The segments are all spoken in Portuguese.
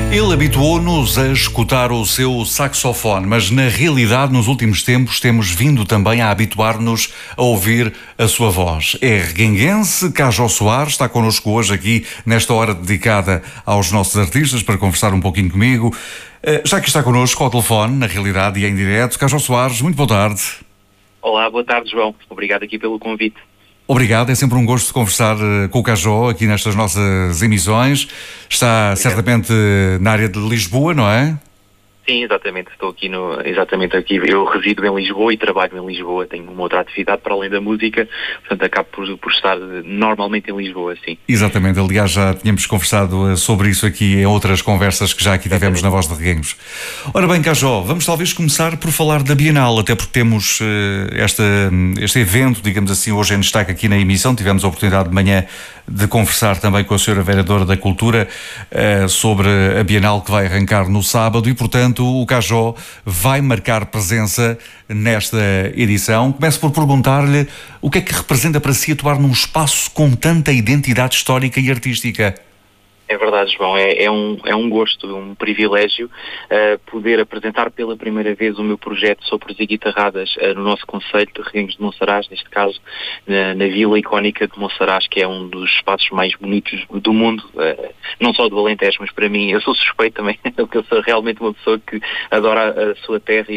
Ele habituou-nos a escutar o seu saxofone, mas na realidade nos últimos tempos temos vindo também a habituar-nos a ouvir a sua voz. É reguenguense, Cajó Soares, está connosco hoje aqui nesta hora dedicada aos nossos artistas para conversar um pouquinho comigo. Já que está connosco ao telefone, na realidade e em direto, Cajó Soares, muito boa tarde. Olá, boa tarde, João. Obrigado aqui pelo convite. Obrigado, é sempre um gosto de conversar com o Cajó aqui nestas nossas emissões. Está certamente na área de Lisboa, não é? Sim, exatamente. Estou aqui exatamente aqui. Eu resido em Lisboa e trabalho em Lisboa. Tenho uma outra atividade para além da música, portanto acabo por estar normalmente em Lisboa, sim. Exatamente. Aliás, já tínhamos conversado sobre isso aqui em outras conversas que já aqui tivemos na Voz de Reguengos. Ora bem, Cajó, vamos talvez começar por falar da Bienal, até porque temos este evento, digamos assim, hoje em destaque aqui na emissão. Tivemos a oportunidade de manhã de conversar também com a Sra. Vereadora da Cultura sobre a Bienal que vai arrancar no sábado e, portanto, o Cajó vai marcar presença nesta edição. Começo por perguntar-lhe o que é que representa para si atuar num espaço com tanta identidade histórica e artística. É verdade, João. É um gosto, um privilégio poder apresentar pela primeira vez o meu projeto Sopros e Guitarradas no nosso concelho de Reguengos de Monsaraz, neste caso na Vila Icónica de Monsaraz, que é um dos espaços mais bonitos do mundo, não só do Alentejo, mas para mim, eu sou suspeito também, porque eu sou realmente uma pessoa que adora a sua terra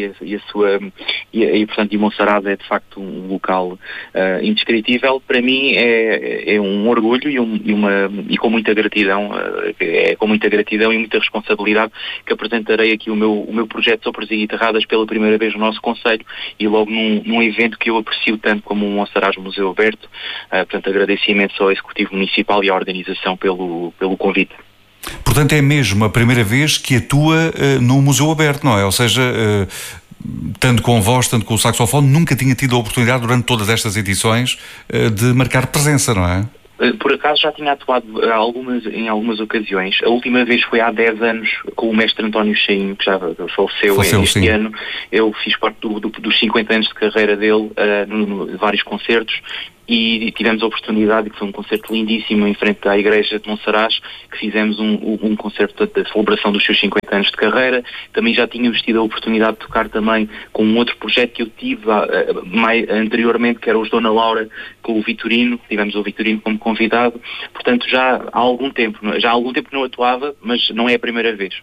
e portanto, Monsaraz é de facto um local indescritível. Para mim é um orgulho e com muita gratidão. É com muita gratidão e muita responsabilidade que apresentarei aqui o meu projeto Sopros e Guitarradas pela primeira vez no nosso concelho e logo num evento que eu aprecio tanto como o Monsaraz Museu Aberto. Portanto, agradeço imenso ao Executivo Municipal e à organização pelo convite. Portanto, é mesmo a primeira vez que atua no Museu Aberto, não é? Ou seja, tanto com voz, tanto com o saxofone, nunca tinha tido a oportunidade durante todas estas edições de marcar presença, não é? Por acaso já tinha atuado em algumas ocasiões. A última vez foi há 10 anos com o mestre António Cheinho, que já faleceu este ano. Eu fiz parte dos 50 anos de carreira dele, vários concertos, e tivemos a oportunidade, que foi um concerto lindíssimo em frente à igreja de Monsaraz, que fizemos um concerto de celebração dos seus 50 anos de carreira. Também já tínhamos tido a oportunidade de tocar também com um outro projeto que eu tive anteriormente, que era os Dona Laura, com o Vitorino. Tivemos o Vitorino como convidado. Portanto, já há algum tempo que não atuava, mas não é a primeira vez.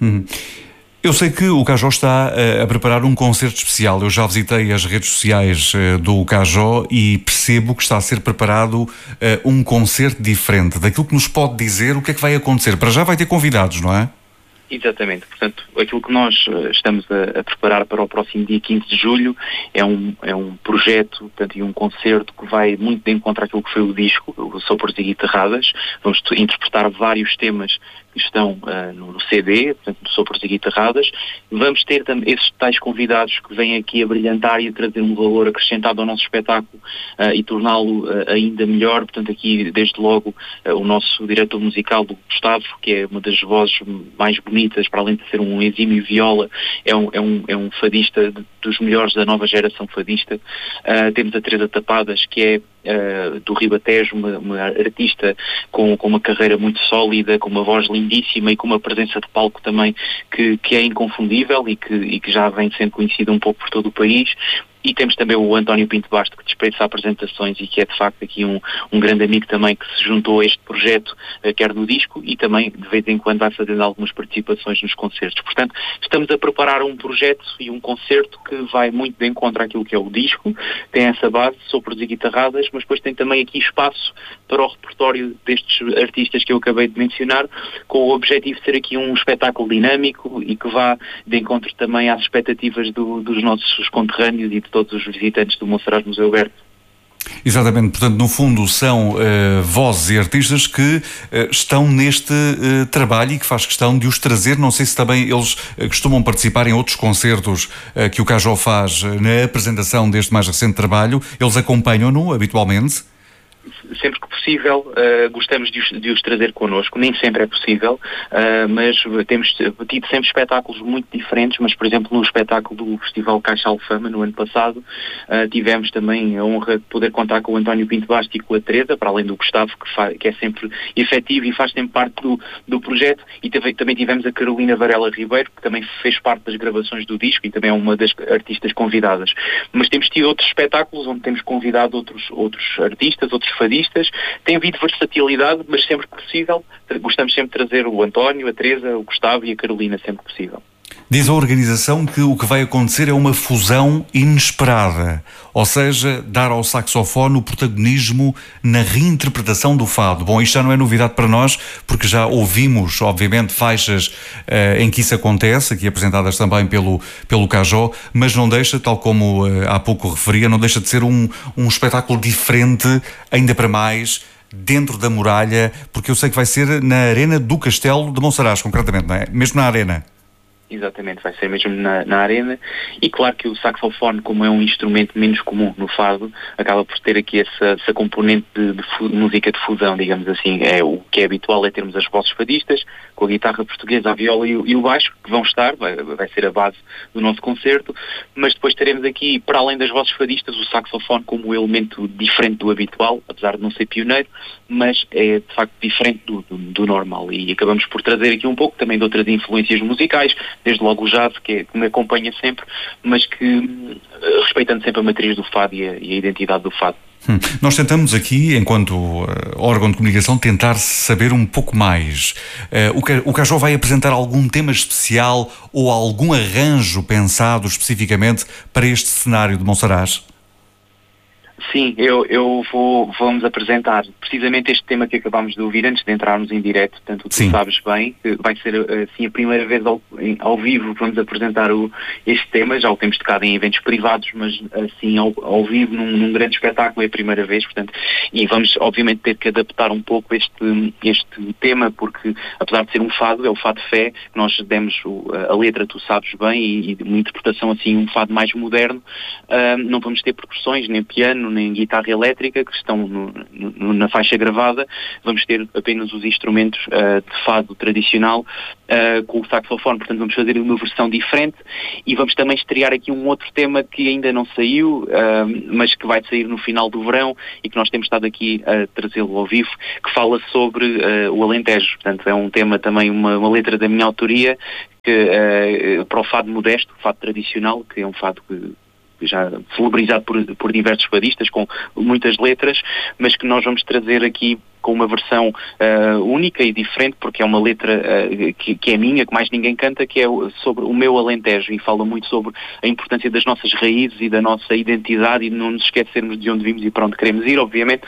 Eu sei que o Cajó está a preparar um concerto especial. Eu já visitei as redes sociais do Cajó e percebo que está a ser preparado um concerto diferente. Daquilo que nos pode dizer, o que é que vai acontecer? Para já vai ter convidados, não é? Exatamente. Portanto, aquilo que nós estamos a preparar para o próximo dia 15 de julho é um projeto, portanto, e um concerto que vai muito de encontro àquilo que foi o disco, o Sopros e Guitarradas. Vamos interpretar vários temas que estão no CD, portanto, do Sopros e Guitarradas. Vamos ter esses tais convidados que vêm aqui a brilhantar e a trazer um valor acrescentado ao nosso espetáculo e torná-lo ainda melhor. Portanto, aqui, desde logo, o nosso diretor musical, do Gustavo, que é uma das vozes mais bonitas, para além de ser um exímio viola, é um fadista dos melhores da nova geração fadista. Temos a Teresa Tapadas, que é do Ribatejo, uma artista com uma carreira muito sólida, com uma voz lindíssima e com uma presença de palco também que é inconfundível e que já vem sendo conhecida um pouco por todo o país. E temos também o António Pinto Basto, que dispensa apresentações e que é de facto aqui um grande amigo também que se juntou a este projeto, quer no disco e também de vez em quando vai fazendo algumas participações nos concertos. Portanto, estamos a preparar um projeto e um concerto que vai muito de encontro àquilo que é o disco, tem essa base, Sopros e Guitarradas, mas depois tem também aqui espaço para o repertório destes artistas que eu acabei de mencionar, com o objetivo de ser aqui um espetáculo dinâmico e que vá de encontro também às expectativas dos nossos conterrâneos e de todos os visitantes do Monsaraz Museu Aberto. Exatamente, portanto, no fundo são vozes e artistas que estão neste trabalho e que faz questão de os trazer. Não sei se também eles costumam participar em outros concertos que o Cajó faz na apresentação deste mais recente trabalho. Eles acompanham-no habitualmente? sempre que possível, gostamos de os trazer connosco. Nem sempre é possível, mas temos tido sempre espetáculos muito diferentes. Mas, por exemplo, no espetáculo do Festival Caixa Alfama, no ano passado, tivemos também a honra de poder contar com o António Pinto Basto e com a Teresa, para além do Gustavo, que é sempre efetivo e faz sempre parte do projeto. E também tivemos a Carolina Varela Ribeiro, que também fez parte das gravações do disco e também é uma das artistas convidadas. Mas temos tido outros espetáculos onde temos convidado outros artistas, outros fadistas. Tem havido versatilidade, mas sempre que possível gostamos sempre de trazer o António, a Teresa, o Gustavo e a Carolina sempre que possível. Diz a organização que o que vai acontecer é uma fusão inesperada, ou seja, dar ao saxofone o protagonismo na reinterpretação do fado. Bom, isto já não é novidade para nós, porque já ouvimos, obviamente, faixas em que isso acontece, aqui apresentadas também pelo Cajó, mas não deixa, tal como há pouco referia, não deixa de ser um espetáculo diferente, ainda para mais, dentro da muralha, porque eu sei que vai ser na Arena do Castelo de Monsaraz, concretamente, não é? Mesmo na Arena. Exatamente, vai ser mesmo na arena, e claro que o saxofone, como é um instrumento menos comum no fado, acaba por ter aqui essa componente de música de fusão, digamos assim. O que é habitual é termos as vozes fadistas, com a guitarra portuguesa, a viola e o baixo, que vão estar, vai ser a base do nosso concerto, mas depois teremos aqui, para além das vozes fadistas, o saxofone como elemento diferente do habitual, apesar de não ser pioneiro, mas é de facto diferente do normal, e acabamos por trazer aqui um pouco também de outras influências musicais, desde logo o jazz, que me acompanha sempre, mas que respeitando sempre a matriz do fado e a identidade do fado. Nós tentamos aqui, enquanto órgão de comunicação, tentar saber um pouco mais. O Cajó vai apresentar algum tema especial ou algum arranjo pensado especificamente para este cenário de Monsaraz? Sim, vamos apresentar precisamente este tema que acabámos de ouvir antes de entrarmos em direto, portanto tu sabes bem, que vai ser assim a primeira vez ao vivo vamos apresentar este tema. Já o temos tocado em eventos privados, mas assim ao vivo num grande espetáculo é a primeira vez, portanto, e vamos obviamente ter que adaptar um pouco este tema, porque apesar de ser um fado, é o fado fé, que nós demos a letra, tu sabes bem, e uma interpretação assim, um fado mais moderno, não vamos ter percussões, nem piano, nem guitarra elétrica, que estão na faixa gravada. Vamos ter apenas os instrumentos de fado tradicional com o saxofone, portanto vamos fazer uma versão diferente, e vamos também estrear aqui um outro tema que ainda não saiu, mas que vai sair no final do verão e que nós temos estado aqui a trazê-lo ao vivo, que fala sobre o Alentejo. Portanto é um tema também, uma letra da minha autoria, para o fado modesto, o fado tradicional, que é um fado que já celebrizado por diversos fadistas, com muitas letras, mas que nós vamos trazer aqui com uma versão única e diferente, porque é uma letra que é minha, que mais ninguém canta, que é sobre o meu Alentejo, e fala muito sobre a importância das nossas raízes e da nossa identidade, e não nos esquecermos de onde vimos e para onde queremos ir, obviamente,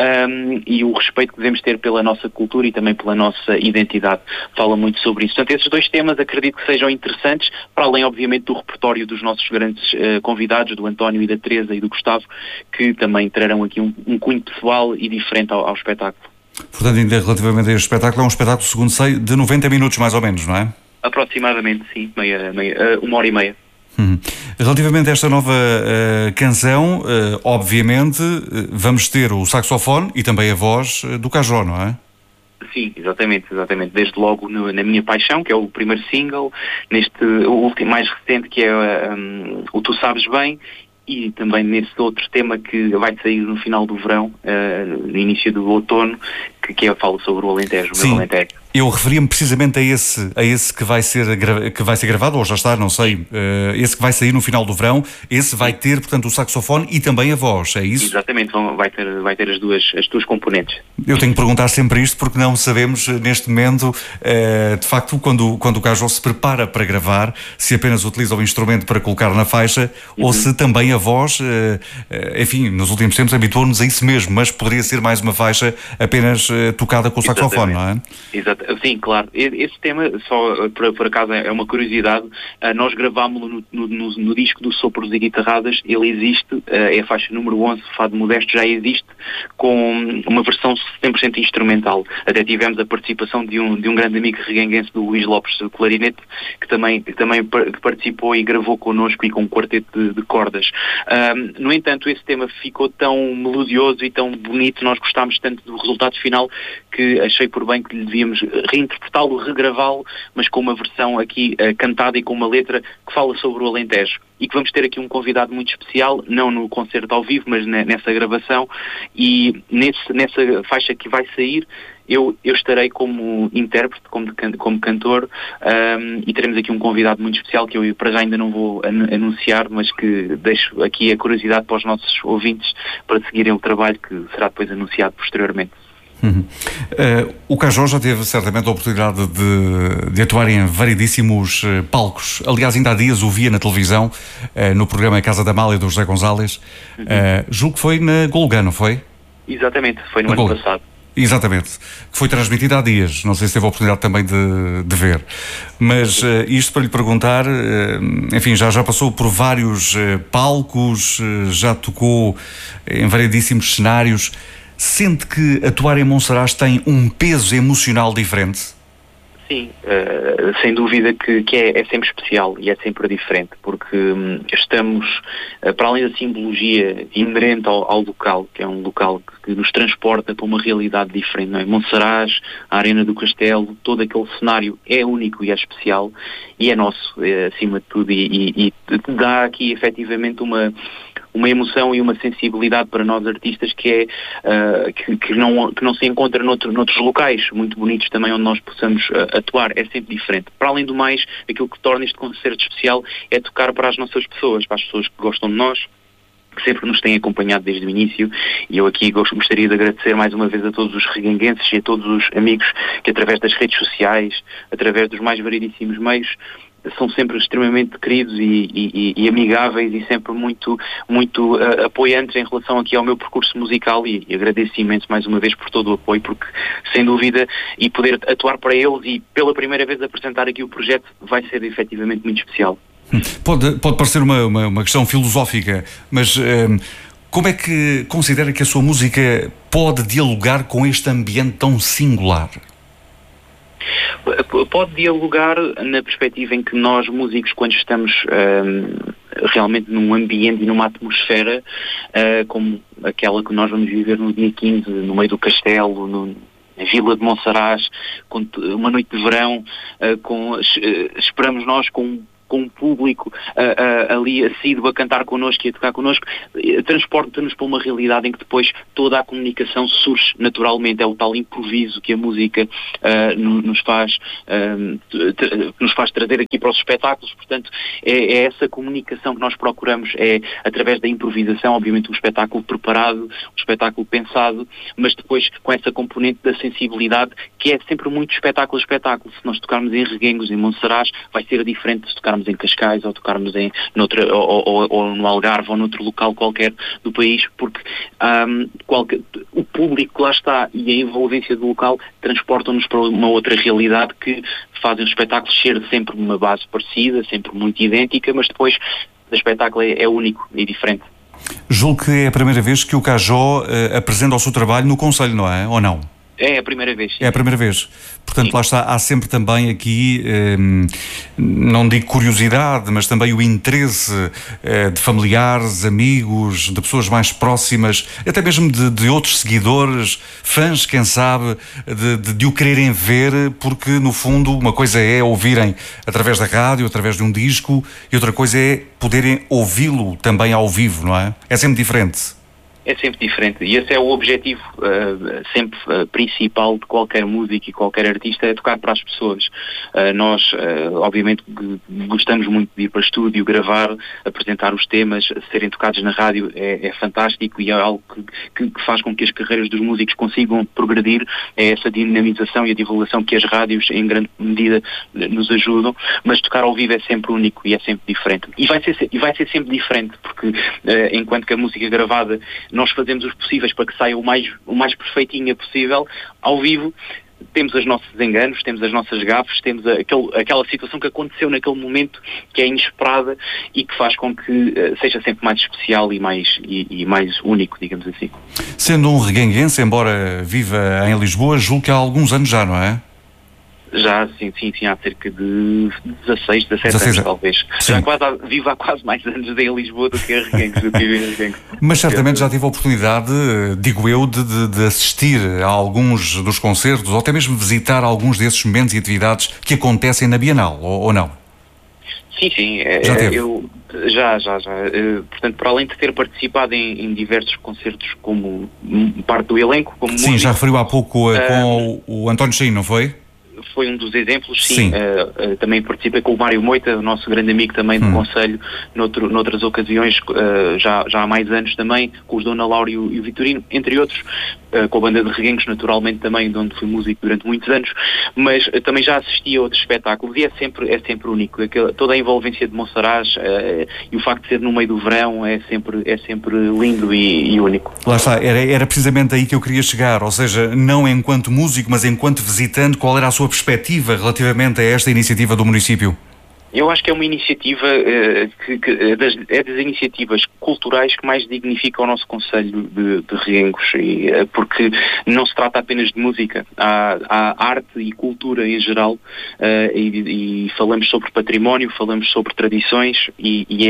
e o respeito que devemos ter pela nossa cultura e também pela nossa identidade. Fala muito sobre isso. Portanto, esses dois temas acredito que sejam interessantes, para além, obviamente, do repertório dos nossos grandes convidados, do António e da Teresa e do Gustavo, que também trarão aqui um cunho pessoal e diferente ao espetáculo. Portanto, ainda relativamente a este espetáculo, é um espetáculo, segundo sei, de 90 minutos mais ou menos, não é? Aproximadamente, sim, uma hora e meia. Relativamente a esta nova canção, obviamente vamos ter o saxofone e também a voz do Cajó, não é? Sim, exatamente. Desde logo na Minha Paixão, que é o primeiro single, o último mais recente, que é o Tu Sabes Bem, e também nesse outro tema que vai sair no final do verão, no início do outono, que fala sobre o Alentejo, o meu Alentejo. Eu referia-me precisamente a esse que vai ser gravado, ou já está, não sei, esse que vai sair no final do verão. Esse vai ter, portanto, o saxofone e também a voz, é isso? Exatamente, vai ter as duas componentes. Eu tenho que perguntar sempre isto, porque não sabemos neste momento, de facto, quando o Cajó se prepara para gravar, se apenas utiliza o instrumento para colocar na faixa, ou se também a voz, enfim, nos últimos tempos habituou-nos a isso mesmo, mas poderia ser mais uma faixa apenas tocada com o saxofone, não é? Exato. Sim, claro. Esse tema, só por acaso é uma curiosidade, nós gravámos-lo no disco do Sopros e Guitarradas. Ele existe, é a faixa número 11, Fado Modesto, já existe com uma versão 100% instrumental. Até tivemos a participação de um grande amigo reguenguense, do Luís Lopes do clarinete, que também participou e gravou connosco, e com um quarteto de cordas. No entanto, esse tema ficou tão melodioso e tão bonito, nós gostámos tanto do resultado final, que achei por bem que lhe devíamos reinterpretá-lo, regravá-lo, mas com uma versão aqui cantada e com uma letra que fala sobre o Alentejo. E que vamos ter aqui um convidado muito especial, não no concerto ao vivo, mas nessa gravação, e nessa faixa que vai sair, eu estarei como intérprete, como cantor, e teremos aqui um convidado muito especial, que eu para já ainda não vou anunciar, mas que deixo aqui a curiosidade para os nossos ouvintes para seguirem o trabalho, que será depois anunciado posteriormente. O Cajó já teve certamente a oportunidade de atuar em variedíssimos palcos. Aliás, ainda há dias o via na televisão, no programa Casa da Amália do José Gonzalez. Julgo que foi na Golgã, não foi? Exatamente, foi no ano passado. Exatamente, que foi transmitido há dias. Não sei se teve a oportunidade também de ver. Mas isto para lhe perguntar, enfim, já passou por vários palcos, já tocou em variedíssimos cenários. Sente que atuar em Monsaraz tem um peso emocional diferente? Sim, sem dúvida que é sempre especial e é sempre diferente, porque estamos, para além da simbologia inerente ao local, que é um local que nos transporta para uma realidade diferente, não é? Monsaraz, a Arena do Castelo, todo aquele cenário é único e é especial, e é nosso, acima de tudo, e dá aqui efetivamente uma emoção e uma sensibilidade para nós artistas que não se encontra noutros locais muito bonitos também, onde nós possamos atuar. É sempre diferente. Para além do mais, aquilo que torna este concerto especial é tocar para as nossas pessoas, para as pessoas que gostam de nós, que sempre nos têm acompanhado desde o início, e eu aqui gostaria de agradecer mais uma vez a todos os reguenguenses e a todos os amigos que, através das redes sociais, através dos mais variedíssimos meios, são sempre extremamente queridos e amigáveis, e sempre muito apoiantes em relação aqui ao meu percurso musical, e agradeço imenso mais uma vez por todo o apoio, porque sem dúvida, e poder atuar para eles e pela primeira vez apresentar aqui o projeto, vai ser efetivamente muito especial. Pode parecer uma questão filosófica, mas como é que considera que a sua música pode dialogar com este ambiente tão singular? Pode dialogar na perspectiva em que nós, músicos, quando estamos realmente num ambiente e numa atmosfera como aquela que nós vamos viver no dia 15, no meio do castelo, na Vila de Monsaraz, com uma noite de verão, esperamos nós com um público ali assíduo a cantar connosco e a tocar connosco, transporta-nos para uma realidade em que depois toda a comunicação surge naturalmente. É o tal improviso que a música nos faz trazer aqui para os espetáculos. Portanto, é essa comunicação que nós procuramos, é através da improvisação, obviamente um espetáculo preparado, um espetáculo pensado, mas depois com essa componente da sensibilidade, que é sempre muito espetáculo a espetáculo. Se nós tocarmos em Reguengos, em Monsaraz, vai ser diferente se tocarmos em Cascais ou tocarmos ou no Algarve ou noutro local qualquer do país, porque o público que lá está e a envolvência do local transportam-nos para uma outra realidade, que fazem o espetáculo ser sempre uma base parecida, sempre muito idêntica, mas depois o espetáculo é único e diferente. Julgo que é a primeira vez que o Cajó apresenta o seu trabalho no Conselho, não é? Ou não? É a primeira vez. Sim. É a primeira vez. Portanto, sim, lá está, há sempre também aqui, não digo curiosidade, mas também o interesse de familiares, amigos, de pessoas mais próximas, até mesmo de outros seguidores, fãs, quem sabe, de o quererem ver, porque no fundo uma coisa é ouvirem através da rádio, através de um disco, e outra coisa é poderem ouvi-lo também ao vivo, não é? É sempre diferente. É sempre diferente, e esse é o objetivo sempre principal de qualquer músico e qualquer artista, é tocar para as pessoas. Nós, obviamente, gostamos muito de ir para estúdio, gravar, apresentar os temas, serem tocados na rádio é fantástico, e é algo que faz com que as carreiras dos músicos consigam progredir. É essa dinamização e a divulgação que as rádios, em grande medida, nos ajudam, mas tocar ao vivo é sempre único e é sempre diferente. E vai ser sempre diferente, porque enquanto que a música gravada nós fazemos os possíveis para que saia o mais perfeitinha possível. Ao vivo temos os nossos enganos, temos as nossas gafes, temos aquela situação que aconteceu naquele momento que é inesperada e que faz com que seja sempre mais especial e mais único, digamos assim. Sendo um reguenguense, embora viva em Lisboa, julgo que há alguns anos já, não é? Já, sim, há cerca de 16, 17 anos, talvez. Vivo há quase mais anos em Lisboa do que em Reguengos. Mas certamente já tive a oportunidade, digo eu, de assistir a alguns dos concertos, ou até mesmo visitar alguns desses momentos e atividades que acontecem na Bienal, ou não? Sim. Já teve? Já. Portanto, para além de ter participado em diversos concertos como parte do elenco, como músico... Sim, já referiu há pouco com o António Chain, não foi? Foi um dos exemplos, sim. Também participei com o Mário Moita, o nosso grande amigo também do Conselho, noutras ocasiões, já há mais anos também, com os Dona Laura e o Vitorino, entre outros, com a banda de Reguengos, naturalmente também, de onde fui músico durante muitos anos, mas também já assisti a outros espetáculos e é sempre único. Toda a envolvência de Monsaraz e o facto de ser no meio do verão é sempre lindo e único. Lá está, era precisamente aí que eu queria chegar, ou seja, não enquanto músico, mas enquanto visitante, qual era a sua perspectiva relativamente a esta iniciativa do município? Eu acho que é uma iniciativa é das iniciativas culturais que mais dignifica o nosso Conselho de Reguengos, porque não se trata apenas de música, há arte e cultura em geral, e falamos sobre património, falamos sobre tradições e é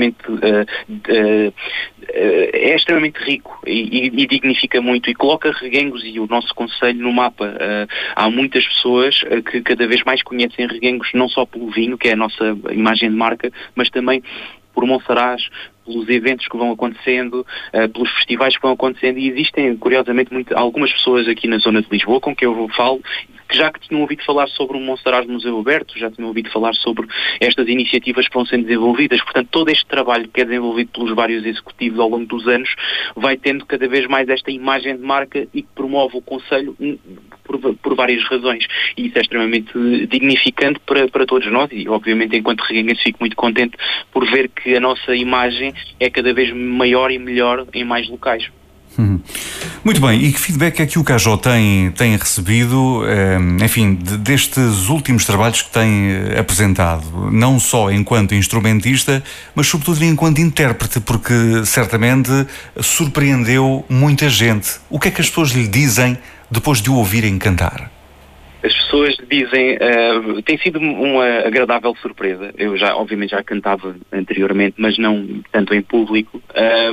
extremamente rico e dignifica muito e coloca Reguengos e o nosso Conselho no mapa. Há muitas pessoas que cada vez mais conhecem Reguengos não só pelo vinho, que é a nossa imagem de marca, mas também por Monsaraz, pelos eventos que vão acontecendo, pelos festivais que vão acontecendo, e existem, curiosamente, algumas pessoas aqui na zona de Lisboa com quem eu falo, que já que tinham ouvido falar sobre o Monsaraz Museu Aberto, já tinham ouvido falar sobre estas iniciativas que vão sendo desenvolvidas. Portanto, todo este trabalho que é desenvolvido pelos vários executivos ao longo dos anos vai tendo cada vez mais esta imagem de marca e que promove o Conselho por várias razões. E isso é extremamente dignificante para todos nós e, obviamente, enquanto reguenguense, fico muito contente por ver que a nossa imagem é cada vez maior e melhor em mais locais. Muito bem, e que feedback é que o Cajó tem recebido, enfim, destes últimos trabalhos que tem apresentado, não só enquanto instrumentista, mas sobretudo enquanto intérprete, porque certamente surpreendeu muita gente. O que é que as pessoas lhe dizem depois de o ouvirem cantar? As pessoas dizem, tem sido uma agradável surpresa. Eu obviamente já cantava anteriormente, mas não tanto em público,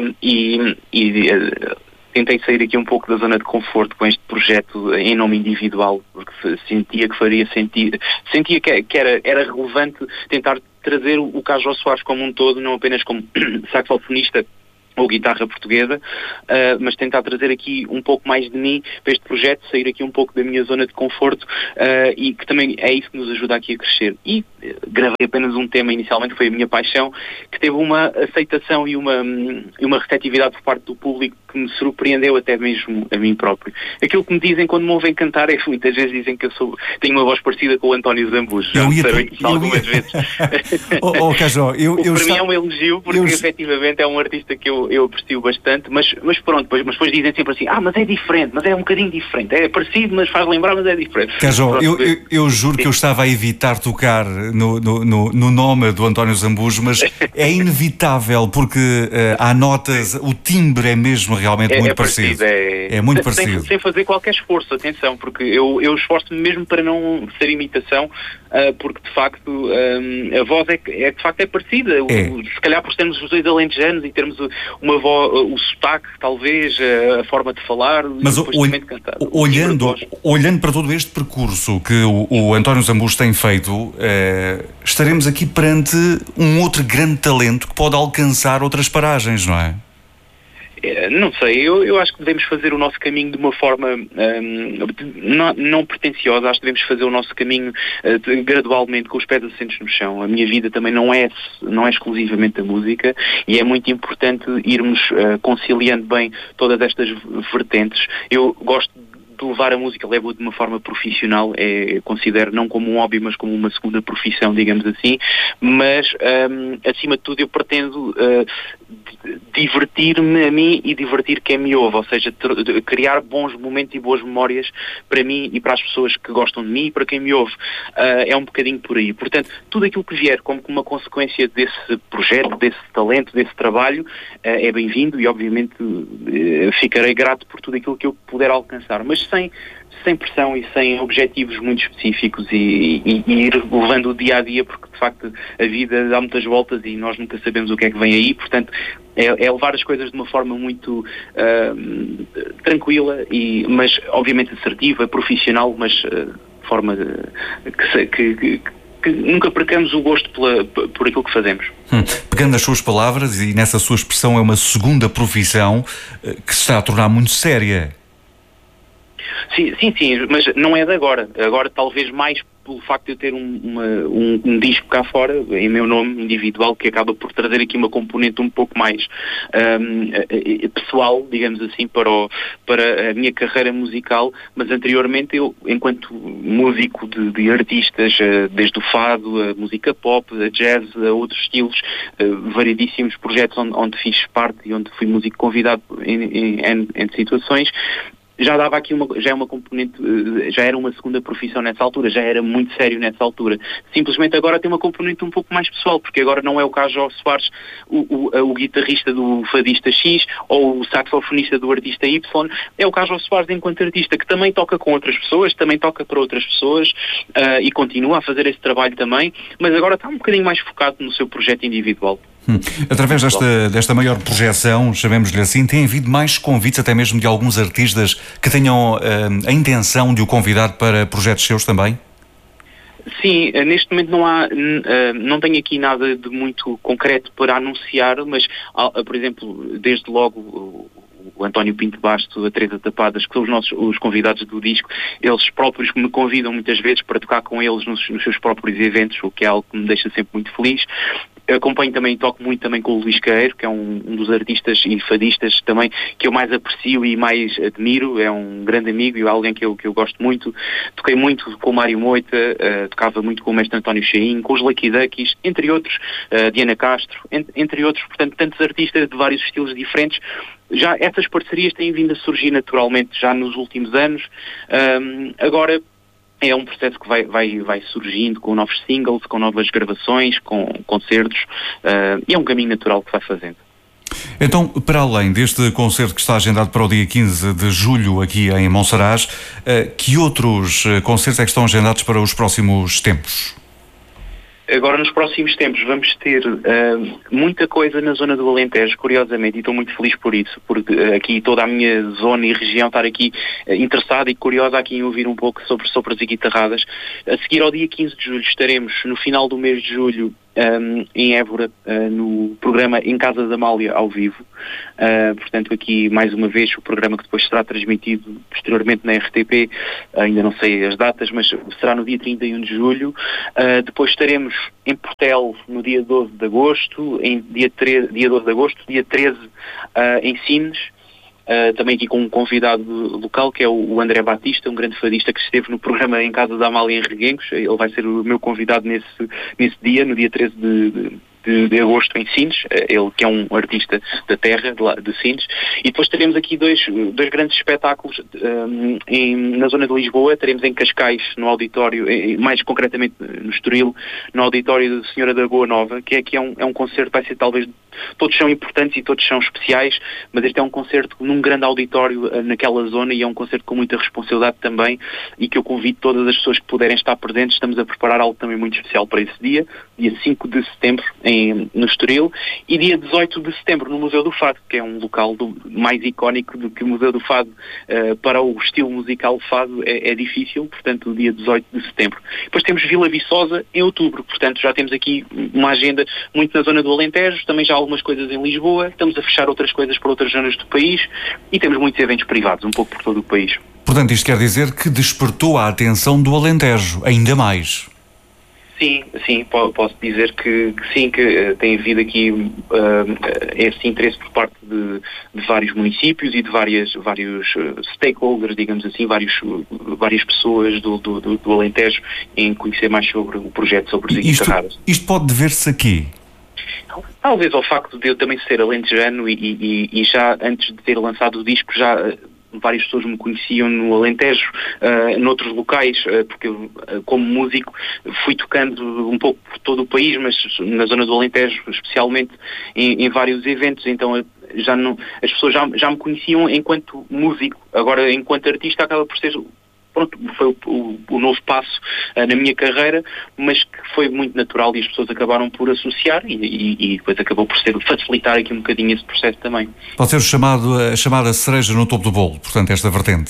tentei sair aqui um pouco da zona de conforto com este projeto em nome individual, porque sentia que faria sentido, sentia que era relevante tentar trazer o Cajó Soares como um todo, não apenas como saxofonista ou guitarra portuguesa, mas tentar trazer aqui um pouco mais de mim para este projeto, sair aqui um pouco da minha zona de conforto, e que também é isso que nos ajuda aqui a crescer. E gravei apenas um tema inicialmente, que foi a minha paixão, que teve uma aceitação e uma receptividade por parte do público que me surpreendeu até mesmo a mim próprio. Aquilo que me dizem quando me ouvem cantar é que muitas vezes dizem que tenho uma voz parecida com o António Zambujo. Já disseram isso algumas vezes. Cajó, para mim é um elogio, porque efetivamente é um artista que eu aprecio bastante, mas pronto, mas depois dizem sempre assim, mas é diferente, mas é um bocadinho diferente, é parecido, mas faz lembrar, mas é diferente. Cajó, eu juro que eu estava a evitar tocar no nome do António Zambujo, mas é inevitável, porque há notas, o timbre é mesmo realmente muito parecido. É muito parecido. Sem fazer qualquer esforço, atenção, porque eu esforço-me mesmo para não ser imitação, porque de facto a voz de facto é parecida. Se calhar por sermos os dois alentejanos e termos uma voz, o sotaque, talvez, a forma de falar, mas também de cantar. Olhando para todo este percurso que o António Zambujo tem feito, estaremos aqui perante um outro grande talento que pode alcançar outras paragens, não é? Não sei, eu acho que devemos fazer o nosso caminho de uma forma não pretenciosa. Acho que devemos fazer o nosso caminho gradualmente, com os pés assentos no chão. A minha vida também não é exclusivamente a música, e é muito importante irmos conciliando bem todas estas vertentes. Eu gosto de levar a música, levo-a de uma forma profissional, considero não como um hobby, mas como uma segunda profissão, digamos assim, mas acima de tudo eu pretendo divertir-me a mim e divertir quem me ouve, ou seja, criar bons momentos e boas memórias para mim e para as pessoas que gostam de mim e para quem me ouve. É um bocadinho por aí. Portanto, tudo aquilo que vier como uma consequência desse projeto, desse talento, desse trabalho, é bem-vindo e obviamente ficarei grato por tudo aquilo que eu puder alcançar, mas sem pressão e sem objetivos muito específicos e ir levando o dia a dia, porque de facto a vida dá muitas voltas e nós nunca sabemos o que é que vem aí, portanto é levar as coisas de uma forma muito tranquila, mas obviamente assertiva, profissional, mas de forma que nunca percamos o gosto por aquilo que fazemos. Pegando as suas palavras, e nessa sua expressão é uma segunda profissão que se está a tornar muito séria. Sim, mas não é de agora. Agora talvez mais pelo facto de eu ter um disco cá fora, em meu nome individual, que acaba por trazer aqui uma componente um pouco mais pessoal, digamos assim, para a minha carreira musical, mas anteriormente eu, enquanto músico de artistas, desde o fado, a música pop, a jazz, a outros estilos, variedíssimos projetos onde fiz parte e onde fui músico convidado em situações, já dava aqui já é uma componente, já era uma segunda profissão nessa altura, já era muito sério nessa altura. Simplesmente agora tem uma componente um pouco mais pessoal, porque agora não é o Cajó Soares, o guitarrista do fadista X ou o saxofonista do artista Y, é o Cajó Soares enquanto artista, que também toca com outras pessoas, também toca para outras pessoas e continua a fazer esse trabalho também, mas agora está um bocadinho mais focado no seu projeto individual. Através desta maior projeção, chamemos-lhe assim, tem havido mais convites, até mesmo de alguns artistas que tenham a intenção de o convidar para projetos seus também? Sim, neste momento não tenho aqui nada de muito concreto para anunciar, mas, por exemplo, desde logo o António Pinto Basto, a Teresa Tapadas, que são os convidados do disco, eles próprios me convidam muitas vezes para tocar com eles nos seus próprios eventos, o que é algo que me deixa sempre muito feliz. Acompanho também e toco muito também com o Luís Queiro, que é um dos artistas e fadistas também que eu mais aprecio e mais admiro, é um grande amigo e é alguém que eu gosto muito. Toquei muito com o Mário Moita, tocava muito com o mestre António Chaim, com os Lucky Duckies, entre outros, Diana Castro, entre outros, portanto, tantos artistas de vários estilos diferentes. Já essas parcerias têm vindo a surgir naturalmente já nos últimos anos. Agora é um processo que vai surgindo com novos singles, com novas gravações, com concertos, e é um caminho natural que vai fazendo. Então, para além deste concerto que está agendado para o dia 15 de julho aqui em Monsaraz, que outros concertos é que estão agendados para os próximos tempos? Agora, nos próximos tempos, vamos ter muita coisa na zona do Alentejo, curiosamente, e estou muito feliz por isso, porque aqui toda a minha zona e região estar aqui interessada e curiosa aqui em ouvir um pouco sobre sopros e guitarradas. A seguir, ao dia 15 de julho, estaremos no final do mês de julho em Évora, no programa Em Casa da Amália ao vivo. Portanto, aqui mais uma vez o programa que depois será transmitido posteriormente na RTP, ainda não sei as datas, mas será no dia 31 de julho. Depois estaremos em Portel no dia 12 de agosto, dia 12 de agosto, dia 13 em Sines. Também aqui com um convidado local, que é o André Batista, um grande fadista que esteve no programa Em Casa da Amália em Reguengos. Ele vai ser o meu convidado nesse dia, no dia 13 de agosto em Sines, ele que é um artista da terra, de Sines. E depois teremos aqui dois grandes espetáculos na zona de Lisboa. Teremos em Cascais, no auditório, mais concretamente no Estoril, no auditório de Senhora da Boa Nova, que aqui é um concerto, vai ser talvez, todos são importantes e todos são especiais, mas este é um concerto num grande auditório naquela zona e é um concerto com muita responsabilidade também, e que eu convido todas as pessoas que puderem estar presentes. Estamos a preparar algo também muito especial para esse dia 5 de setembro no Estoril, e dia 18 de setembro no Museu do Fado, que é um local mais icónico do que o Museu do Fado. Para o estilo musical fado é difícil, portanto o dia 18 de setembro. Depois temos Vila Viçosa em outubro, portanto já temos aqui uma agenda muito na zona do Alentejo, também já algumas coisas em Lisboa, estamos a fechar outras coisas para outras zonas do país e temos muitos eventos privados, um pouco por todo o país. Portanto, isto quer dizer que despertou a atenção do Alentejo, ainda mais. Sim, posso dizer que sim, que tem havido aqui esse interesse por parte de vários municípios e de vários stakeholders, digamos assim, várias pessoas do Alentejo em conhecer mais sobre o projeto sobre as guitarradas. Isto pode dever-se aqui? Talvez ao facto de eu também ser alentejano e já antes de ter lançado o disco já várias pessoas me conheciam no Alentejo, noutros locais, porque eu, como músico, fui tocando um pouco por todo o país, mas na zona do Alentejo, especialmente em vários eventos, então as pessoas já me conheciam enquanto músico. Agora, enquanto artista, acaba por ser... Pronto, foi o novo passo na minha carreira, mas que foi muito natural e as pessoas acabaram por associar e depois acabou por facilitar aqui um bocadinho esse processo também. Pode ser a chamada cereja no topo do bolo, portanto, esta vertente.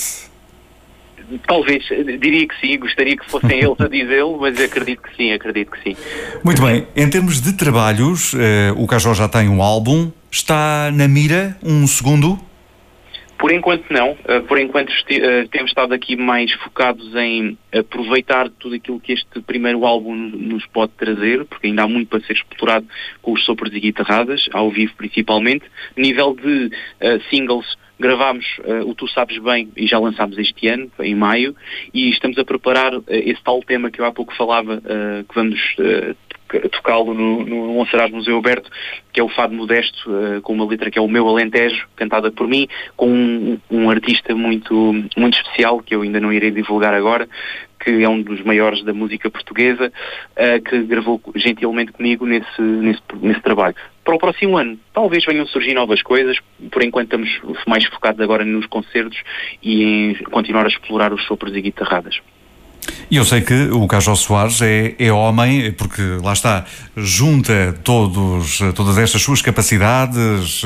Talvez, diria que sim, gostaria que fossem eles a dizê-lo, mas acredito que sim. Muito bem, em termos de trabalhos, o Cajó já tem um álbum, está na mira um segundo? Por enquanto não, por enquanto temos estado aqui mais focados em aproveitar tudo aquilo que este primeiro álbum nos pode trazer, porque ainda há muito para ser explorado com os sopros e guitarradas, ao vivo principalmente. Nível de singles, gravámos o Tu Sabes Bem e já lançámos este ano, em maio, e estamos a preparar esse tal tema que eu há pouco falava, que vamos tocá-lo no Monserrate Museu Aberto, que é o Fado Modesto, com uma letra que é o Meu Alentejo, cantada por mim, com um artista muito especial, que eu ainda não irei divulgar agora, que é um dos maiores da música portuguesa, que gravou gentilmente comigo nesse trabalho. Para o próximo ano, talvez venham a surgir novas coisas, por enquanto estamos mais focados agora nos concertos e em continuar a explorar os sopros e guitarradas. E eu sei que o Cajó Soares é homem, porque lá está, junta todas estas suas capacidades,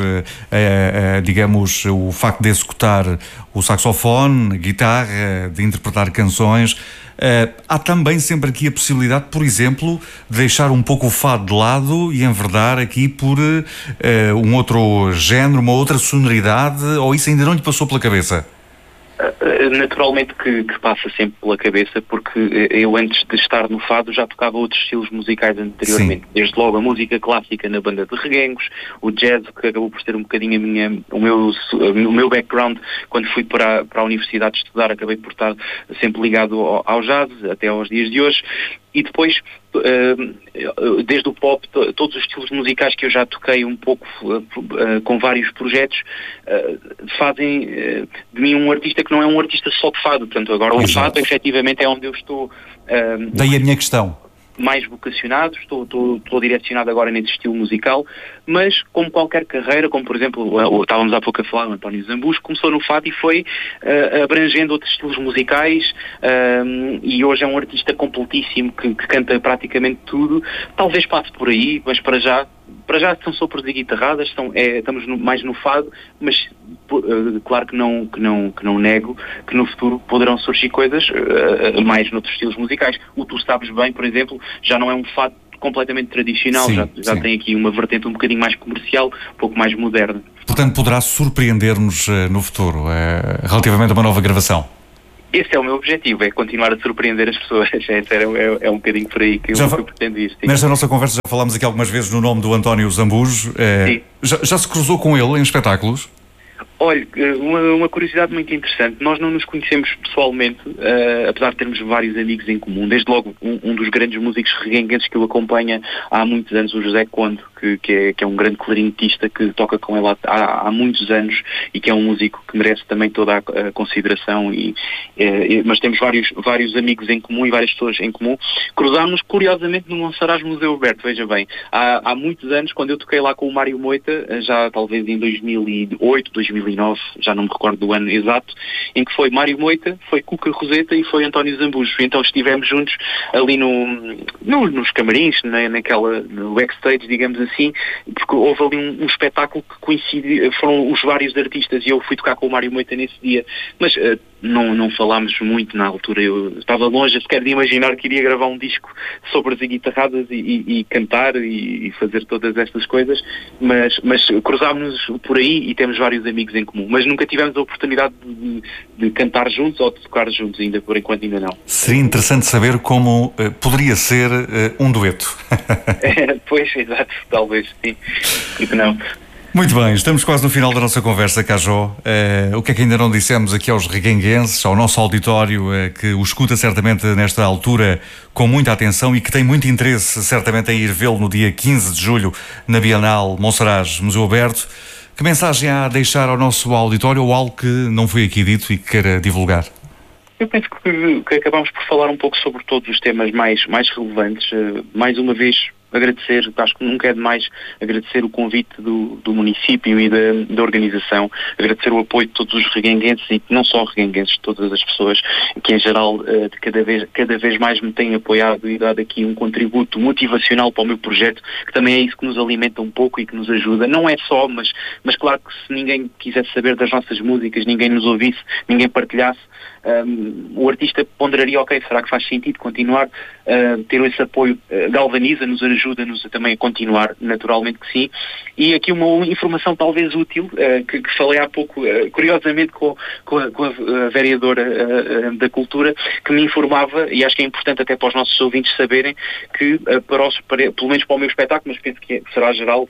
digamos, o facto de executar o saxofone, a guitarra, de interpretar canções. Há também sempre aqui a possibilidade, por exemplo, de deixar um pouco o fado de lado e enverdar aqui por um outro género, uma outra sonoridade, ou isso ainda não lhe passou pela cabeça? Naturalmente que passa sempre pela cabeça, porque eu antes de estar no fado já tocava outros estilos musicais anteriormente. Sim. Desde logo a música clássica na banda de reguengos, o jazz, que acabou por ser um bocadinho o meu background. Quando fui para a universidade estudar, acabei por estar sempre ligado ao jazz até aos dias de hoje. E depois, desde o pop, todos os estilos musicais que eu já toquei um pouco com vários projetos, fazem de mim um artista que não é um artista só de fado. Portanto, agora o fado efetivamente é onde eu estou. Daí a minha questão. Mais vocacionado, estou direcionado agora nesse estilo musical, mas como qualquer carreira, como por exemplo, estávamos há pouco a falar, o António Zambujo começou no fado e foi abrangendo outros estilos musicais, e hoje é um artista completíssimo que canta praticamente tudo. Talvez passe por aí, mas para já são sopros e guitarradas, estamos mais no fado, mas claro que não nego que no futuro poderão surgir coisas mais noutros estilos musicais. O Tu Sabes Bem, por exemplo, já não é um fado completamente tradicional, sim, já tem aqui uma vertente um bocadinho mais comercial, um pouco mais moderna. Portanto, poderá surpreender-nos no futuro, relativamente a uma nova gravação? Esse é o meu objetivo, é continuar a surpreender as pessoas. É um bocadinho por aí que eu pretendo ir. Sim. Nesta nossa conversa já falámos aqui algumas vezes no nome do António Zambujo. Já se cruzou com ele em espetáculos? Olha, uma curiosidade muito interessante. Nós não nos conhecemos pessoalmente, apesar de termos vários amigos em comum. Desde logo, um dos grandes músicos reguenguenses que eu acompanho há muitos anos, o José Conde, que é um grande clarinetista que toca com ele há muitos anos e que é um músico que merece também toda a consideração. Mas temos vários amigos em comum e várias pessoas em comum. Cruzámos, curiosamente, no Monserrate Museu Aberto, veja bem. Há muitos anos, quando eu toquei lá com o Mário Moita, já talvez em 2008, 2009, já não me recordo do ano exato, em que foi Mário Moita, foi Cuca Roseta e foi António Zambujo. Então estivemos juntos ali nos camarins, no backstage, digamos assim, porque houve ali um espetáculo que foram os vários artistas e eu fui tocar com o Mário Moita nesse dia. Mas não falámos muito na altura. Eu estava longe sequer de imaginar que iria gravar um disco sobre as guitarradas e cantar e fazer todas estas coisas, mas cruzámos-nos por aí e temos vários amigos em comum, mas nunca tivemos a oportunidade de cantar juntos ou de tocar juntos, ainda por enquanto ainda não. Seria interessante saber como poderia ser um dueto. Pois, exato, talvez, sim. Porque não? Muito bem, estamos quase no final da nossa conversa, Cajó. O que é que ainda não dissemos aqui aos reguenguenses, ao nosso auditório, que o escuta certamente nesta altura com muita atenção e que tem muito interesse certamente em ir vê-lo no dia 15 de julho na Bienal Monsaraz, Museu Aberto. Que mensagem há a deixar ao nosso auditório ou algo que não foi aqui dito e que queira divulgar? Eu penso que acabamos por falar um pouco sobre todos os temas mais relevantes. Mais uma vez, agradecer, acho que nunca é demais agradecer o convite do município e da organização, agradecer o apoio de todos os reguenguenses e não só reguenguenses, de todas as pessoas que em geral cada vez mais me têm apoiado e dado aqui um contributo motivacional para o meu projeto, que também é isso que nos alimenta um pouco e que nos ajuda. Não é só, mas claro que se ninguém quisesse saber das nossas músicas, ninguém nos ouvisse, ninguém partilhasse, o artista ponderaria, ok, será que faz sentido continuar? Ter esse apoio galvaniza-nos, ajuda-nos também a continuar, naturalmente que sim. E aqui uma informação talvez útil, que falei há pouco, curiosamente com a vereadora da Cultura, que me informava, e acho que é importante até para os nossos ouvintes saberem, que pelo menos para o meu espetáculo, mas penso que será geral,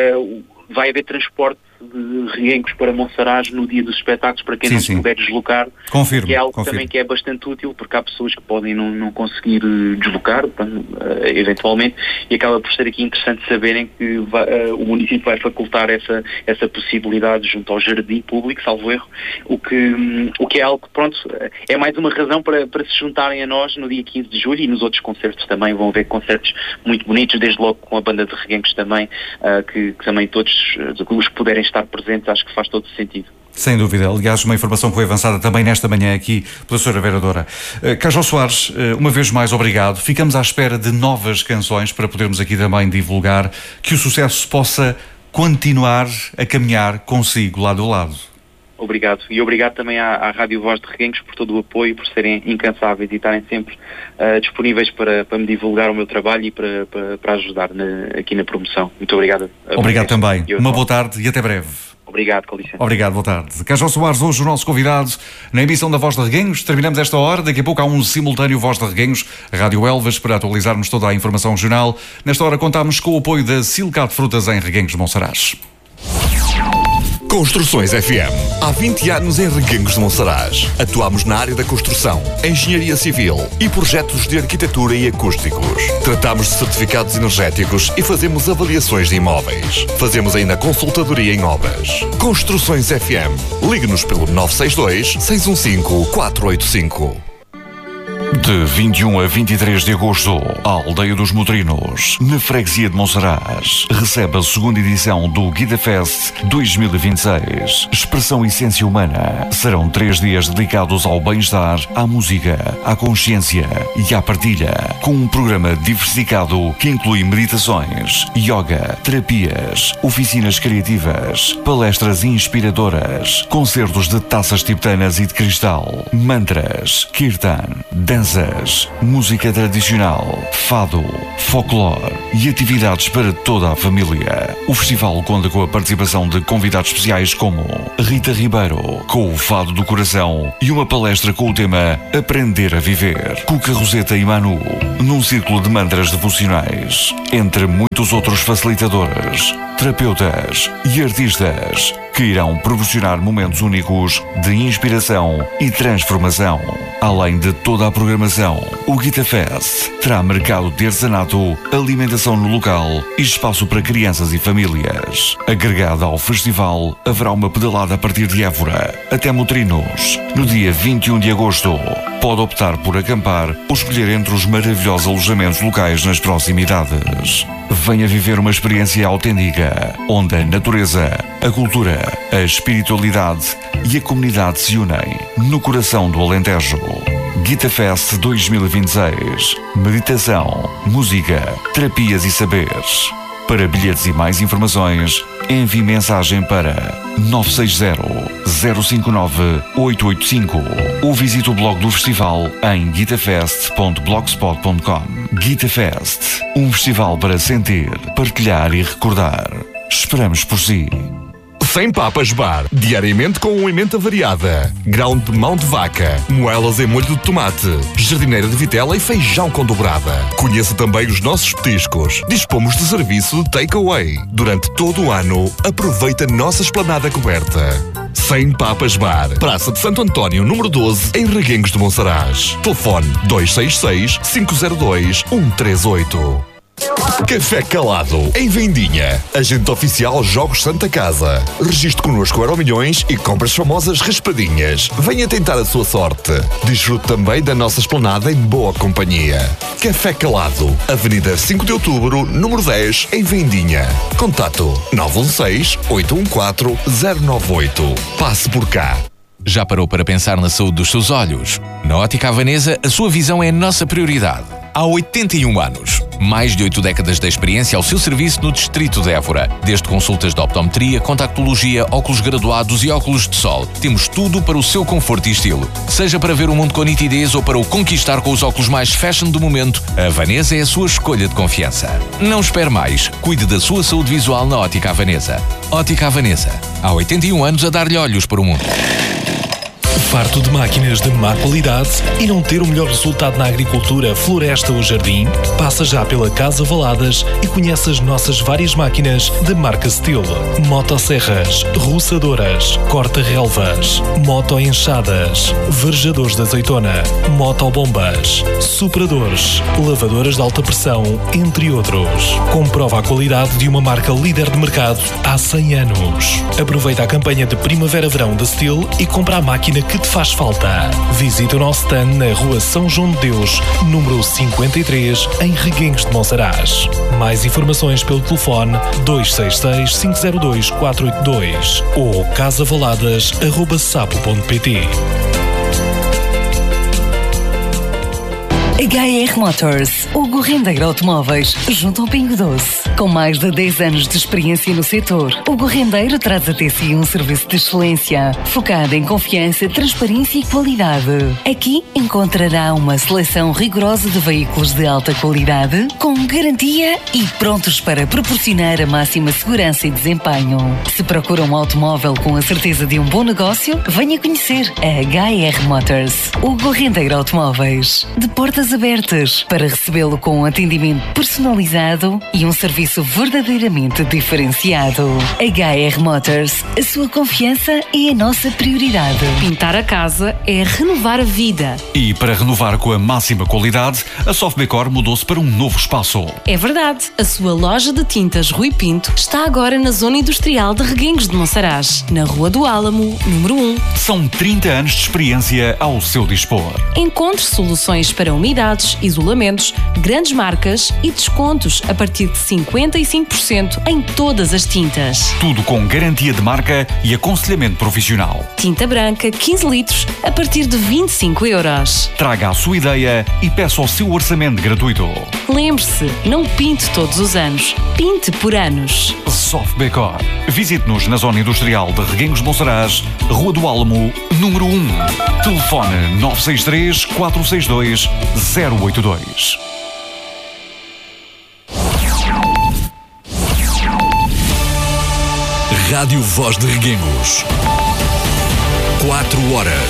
vai haver transporte de reguengos para Monsaraz no dia dos espetáculos para quem não se puder deslocar. Confirmo, que é algo também que é bastante útil, porque há pessoas que podem não conseguir deslocar, eventualmente, e acaba por ser aqui interessante saberem que o município vai facultar essa possibilidade junto ao jardim público, salvo erro, o que é algo que, pronto, é mais uma razão para se juntarem a nós no dia 15 de julho, e nos outros concertos também vão haver concertos muito bonitos, desde logo com a banda de reguengos também, que também todos os que puderem estar presentes, acho que faz todo sentido. Sem dúvida. Aliás, uma informação que foi avançada também nesta manhã aqui pela Sra. Vereadora. Cajó Soares, uma vez mais obrigado. Ficamos à espera de novas canções para podermos aqui também divulgar, que o sucesso possa continuar a caminhar consigo, lado a lado. Obrigado. E obrigado também à Rádio Voz de Reguengos por todo o apoio, por serem incansáveis e estarem sempre disponíveis para me divulgar o meu trabalho e para ajudar aqui na promoção. Muito obrigado. Obrigado também. Uma boa tarde e até breve. Obrigado, com licença. Obrigado, boa tarde. Cajó Soares, hoje o nosso convidado na emissão da Voz de Reguengos. Terminamos esta hora. Daqui a pouco há um simultâneo Voz de Reguengos, Rádio Elvas, para atualizarmos toda a informação regional. Nesta hora contamos com o apoio da Silcat Frutas em Reguengos de Monsaraz. Construções FM. Há 20 anos em Reguengos de Monsaraz. Atuamos na área da construção, engenharia civil e projetos de arquitetura e acústicos. Tratamos de certificados energéticos e fazemos avaliações de imóveis. Fazemos ainda consultadoria em obras. Construções FM. Ligue-nos pelo 962-615-485. De 21 a 23 de agosto, a Aldeia dos Motrinos, na freguesia de Monsaraz, recebe a segunda edição do Guida Fest 2026. Expressão Essência Humana. Serão 3 dias dedicados ao bem-estar, à música, à consciência e à partilha, com um programa diversificado que inclui meditações, yoga, terapias, oficinas criativas, palestras inspiradoras, concertos de taças tibetanas e de cristal, mantras, kirtan, danças, música tradicional, fado, folclore e atividades para toda a família. O festival conta com a participação de convidados especiais como Rita Ribeiro, com o Fado do Coração, e uma palestra com o tema Aprender a Viver, Cuca Roseta e Manu, num círculo de mantras devocionais, entre muitos outros facilitadores, terapeutas e artistas que irão proporcionar momentos únicos de inspiração e transformação. Além de toda a programação, o Guita Fest terá mercado de artesanato, alimentação no local e espaço para crianças e famílias. Agregada ao festival, haverá uma pedalada a partir de Évora até Motrinos, no dia 21 de agosto. Pode optar por acampar ou escolher entre os maravilhosos alojamentos locais nas proximidades. Venha viver uma experiência autêntica, onde a natureza, a cultura, a espiritualidade e a comunidade se unem, no coração do Alentejo. Guita Fest 2026. Meditação, música, terapias e saberes. Para bilhetes e mais informações, envie mensagem para 960-059-885 ou visite o blog do festival em guitafest.blogspot.com. GuitaFest, um festival para sentir, partilhar e recordar. Esperamos por si. Sem Papas Bar, diariamente com uma emenda variada. Grão de mão de vaca, moelas em molho de tomate, jardineira de vitela e feijão com dobrada. Conheça também os nossos petiscos. Dispomos de serviço de takeaway. Durante todo o ano, aproveita a nossa esplanada coberta. Sem Papas Bar, Praça de Santo António, número 12, em Reguengos de Monsaraz. Telefone 266-502-138. Café Calado, em Vendinha. Agente oficial Jogos Santa Casa. Registre connosco Euromilhões e compre as famosas raspadinhas. Venha tentar a sua sorte. Desfrute também da nossa esplanada em boa companhia. Café Calado, Avenida 5 de Outubro, número 10, em Vendinha. Contato 916-814-098. Passe por cá. Já parou para pensar na saúde dos seus olhos? Na Ótica Havanesa, a sua visão é a nossa prioridade. Há 81 anos. Mais de 8 décadas de experiência ao seu serviço no Distrito de Évora. Desde consultas de optometria, contactologia, óculos graduados e óculos de sol. Temos tudo para o seu conforto e estilo. Seja para ver o mundo com nitidez ou para o conquistar com os óculos mais fashion do momento, a Havanesa é a sua escolha de confiança. Não espere mais. Cuide da sua saúde visual na Ótica Havanesa. Ótica Havanesa. Há 81 anos a dar-lhe olhos para o mundo. Farto de máquinas de má qualidade e não ter o melhor resultado na agricultura, floresta ou jardim? Passa já pela Casa Valadas e conhece as nossas várias máquinas de marca Steel. Motosserras, roçadoras, corta-relvas, moto-enxadas, verjadores de azeitona, motobombas, superadores, lavadoras de alta pressão, entre outros. Comprova a qualidade de uma marca líder de mercado há 100 anos. Aproveita a campanha de Primavera-Verão da Steel e compra a máquina que te faz falta. Visita o nosso stand na Rua São João de Deus, número 53, em Reguengos de Monsaraz. Mais informações pelo telefone 266-502-482 ou casavaladas@sapo.pt. HR Motors, Hugo Rendeiro Automóveis, junto ao Pingo Doce. Com mais de 10 anos de experiência no setor, Hugo Rendeiro traz até si um serviço de excelência, focado em confiança, transparência e qualidade. Aqui encontrará uma seleção rigorosa de veículos de alta qualidade, com garantia e prontos para proporcionar a máxima segurança e desempenho. Se procura um automóvel com a certeza de um bom negócio, venha conhecer a HR Motors, Hugo Rendeiro Automóveis. De portas abertas para recebê-lo com um atendimento personalizado e um serviço verdadeiramente diferenciado. HR Motors, a sua confiança é a nossa prioridade. Pintar a casa é renovar a vida. E para renovar com a máxima qualidade, a Softdecor mudou-se para um novo espaço. É verdade, a sua loja de tintas Rui Pinto está agora na zona industrial de Reguengos de Monsaraz, na Rua do Álamo, número 1. São 30 anos de experiência ao seu dispor. Encontre soluções para umidades, isolamentos, grandes marcas e descontos a partir de 55% em todas as tintas. Tudo com garantia de marca e aconselhamento profissional. Tinta branca 15 litros a partir de 25 euros. Traga a sua ideia e peça o seu orçamento gratuito. Lembre-se, não pinte todos os anos, pinte por anos. Softdecor. Visite-nos na zona industrial de Reguengos de Monsaraz, Rua do Álamo, número 1. Telefone 963 462 082. Rádio Voz de Reguengos. 4 horas.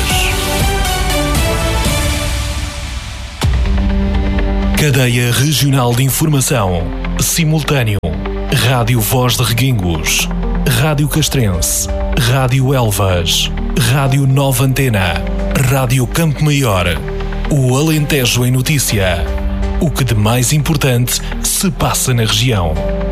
Cadeia Regional de Informação. Simultâneo. Rádio Voz de Reguengos. Rádio Castrense. Rádio Elvas. Rádio Nova Antena. Rádio Campo Maior. O Alentejo em Notícia. O que de mais importante se passa na região.